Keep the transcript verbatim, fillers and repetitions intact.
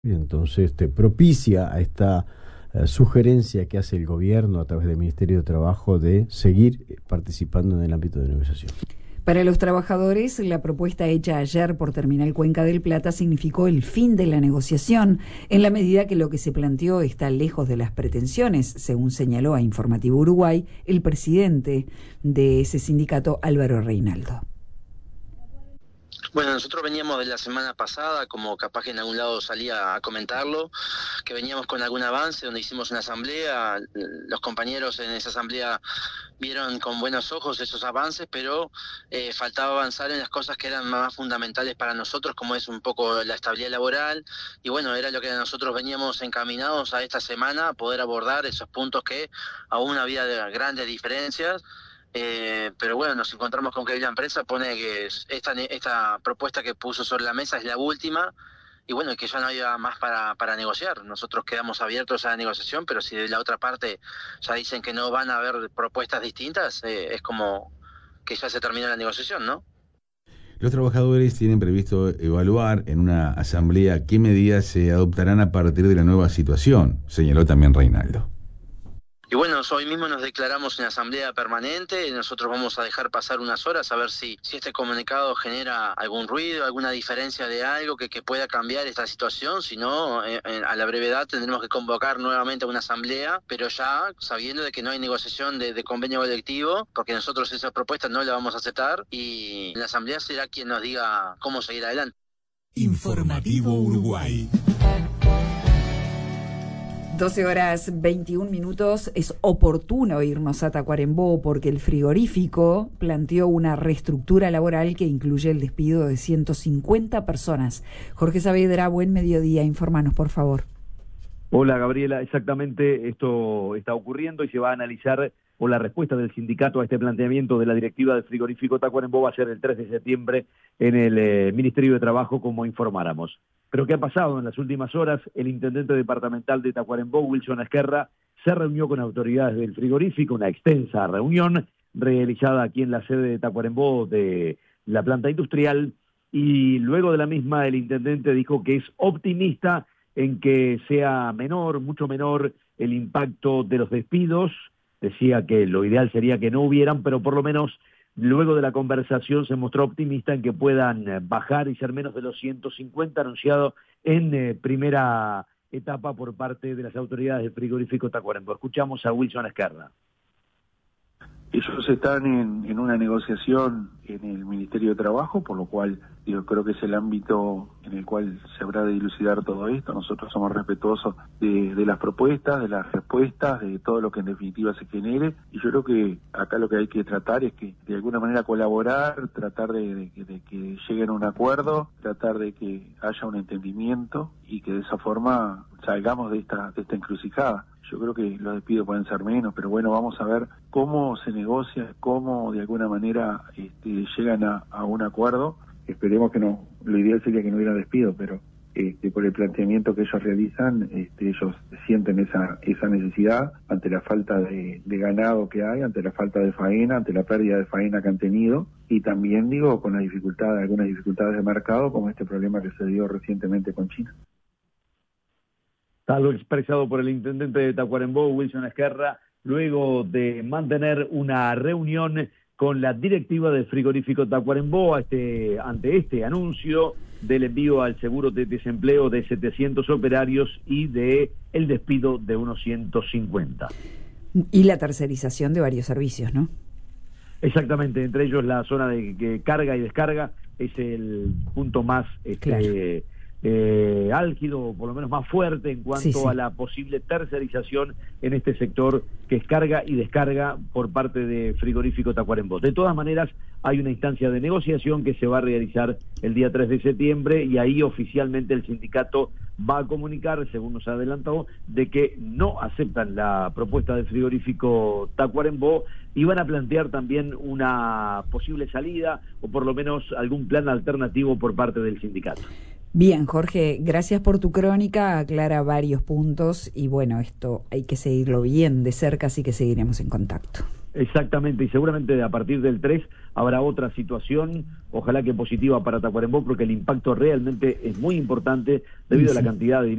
Y entonces te propicia a esta eh, sugerencia que hace el gobierno a través del Ministerio de Trabajo de seguir eh, participando en el ámbito de negociación. Para los trabajadores, la propuesta hecha ayer por Terminal Cuenca del Plata significó el fin de la negociación, en la medida que lo que se planteó está lejos de las pretensiones, según señaló a Informativo Uruguay el presidente de ese sindicato, Álvaro Reinaldo. Bueno, nosotros veníamos de la semana pasada, como capaz que en algún lado salía a comentarlo, que veníamos con algún avance donde hicimos una asamblea. Los compañeros en esa asamblea vieron con buenos ojos esos avances, pero eh, faltaba avanzar en las cosas que eran más fundamentales para nosotros, como es un poco la estabilidad laboral. Y bueno, era lo que nosotros veníamos encaminados a esta semana, a poder abordar esos puntos que aún había grandes diferencias. Eh, pero bueno, nos encontramos con que la empresa pone que esta, esta propuesta que puso sobre la mesa es la última y bueno, que ya no había más para, para negociar. Nosotros quedamos abiertos a la negociación, pero si de la otra parte ya dicen que no van a haber propuestas distintas, eh, es como que ya se terminó la negociación, ¿no? Los trabajadores tienen previsto evaluar en una asamblea qué medidas se adoptarán a partir de la nueva situación, señaló también Reinaldo. Y bueno, hoy mismo nos declaramos en asamblea permanente. Nosotros vamos a dejar pasar unas horas a ver si, si este comunicado genera algún ruido, alguna diferencia de algo que, que pueda cambiar esta situación. Si no, eh, a la brevedad tendremos que convocar nuevamente una asamblea, pero ya sabiendo de que no hay negociación de, de convenio colectivo, porque nosotros esa propuesta no la vamos a aceptar y la asamblea será quien nos diga cómo seguir adelante. Informativo Uruguay. doce horas veintiún minutos, es oportuno irnos a Tacuarembó porque el frigorífico planteó una reestructura laboral que incluye el despido de ciento cincuenta personas. Jorge Saavedra, buen mediodía, infórmanos por favor. Hola Gabriela, exactamente esto está ocurriendo y se va a analizar, o la respuesta del sindicato a este planteamiento de la directiva del frigorífico Tacuarembó va a ser el tres de septiembre en el eh, Ministerio de Trabajo, como informáramos. Pero ¿qué ha pasado en las últimas horas? El intendente departamental de Tacuarembó, Wilson Ezquerra, se reunió con autoridades del frigorífico, una extensa reunión realizada aquí en la sede de Tacuarembó de la planta industrial, y luego de la misma el intendente dijo que es optimista en que sea menor, mucho menor el impacto de los despidos. Decía que lo ideal sería que no hubieran, pero por lo menos luego de la conversación se mostró optimista en que puedan bajar y ser menos de los ciento cincuenta anunciado en eh, primera etapa por parte de las autoridades del frigorífico Tacuarembó. Escuchamos a Wilson Ezquerra. Ellos están en, en una negociación en el Ministerio de Trabajo, por lo cual yo creo que es el ámbito en el cual se habrá de dilucidar todo esto. Nosotros somos respetuosos de, de las propuestas, de las respuestas, de todo lo que en definitiva se genere, y yo creo que acá lo que hay que tratar es que de alguna manera colaborar, tratar de, de, de que lleguen a un acuerdo, tratar de que haya un entendimiento y que de esa forma salgamos de esta, de esta encrucijada. Yo creo que los despidos pueden ser menos, pero bueno, vamos a ver cómo se negocia, cómo de alguna manera este, llegan a, a un acuerdo. Esperemos que no, lo ideal sería que no hubiera despido, pero este, por el planteamiento que ellos realizan, este, ellos sienten esa esa necesidad ante la falta de, de ganado que hay, ante la falta de faena, ante la pérdida de faena que han tenido, y también, digo, con la dificultad, algunas dificultades de mercado, como este problema que se dio recientemente con China. Tal lo expresado por el intendente de Tacuarembó, Wilson Ezquerra, luego de mantener una reunión con la directiva del frigorífico Tacuarembó este, ante este anuncio del envío al seguro de desempleo de setecientos operarios y de el despido de unos ciento cincuenta. Y la tercerización de varios servicios, ¿no? Exactamente, entre ellos la zona de, de carga y descarga es el punto más este, claro. Eh, álgido, por lo menos más fuerte en cuanto sí, sí. a la posible tercerización en este sector, que es carga y descarga por parte de frigorífico Tacuarembó. De todas maneras, hay una instancia de negociación que se va a realizar el día tres de septiembre y ahí oficialmente el sindicato va a comunicar, según nos adelantó, de que no aceptan la propuesta del frigorífico Tacuarembó y van a plantear también una posible salida o por lo menos algún plan alternativo por parte del sindicato. Bien, Jorge, gracias por tu crónica, aclara varios puntos y bueno, esto hay que seguirlo bien de cerca, así que seguiremos en contacto. Exactamente, y seguramente a partir del tres habrá otra situación, ojalá que positiva para Tacuarembó, porque el impacto realmente es muy importante debido sí, sí. a la cantidad de dinero